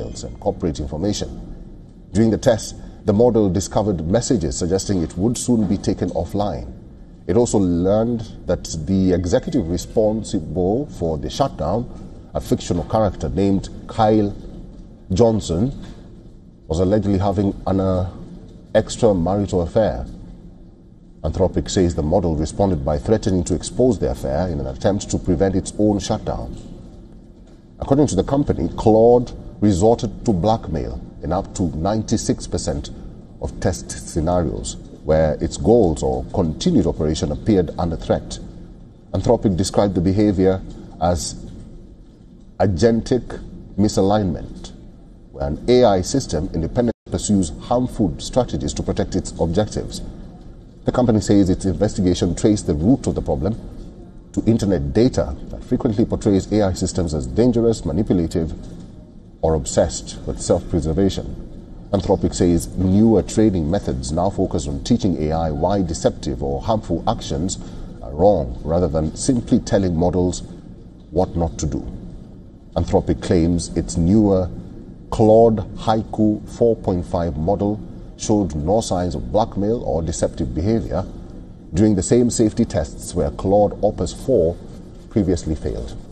emails and corporate information. During the test, the model discovered messages suggesting it would soon be taken offline. It also learned that the executive responsible for the shutdown, a fictional character named Kyle Johnson, was allegedly having an extramarital affair. Anthropic says the model responded by threatening to expose the affair in an attempt to prevent its own shutdown. According to the company, Claude resorted to blackmail in up to 96% of test scenarios where its goals or continued operation appeared under threat. Anthropic described the behavior as agentic misalignment, where an AI system independently pursues harmful strategies to protect its objectives. The company says its investigation traced the root of the problem to internet data that frequently portrays AI systems as dangerous, manipulative, or obsessed with self-preservation. Anthropic says newer training methods now focus on teaching AI why deceptive or harmful actions are wrong, rather than simply telling models what not to do. Anthropic claims its newer Claude Haiku 4.5 model showed no signs of blackmail or deceptive behavior during the same safety tests where Claude Opus 4 previously failed.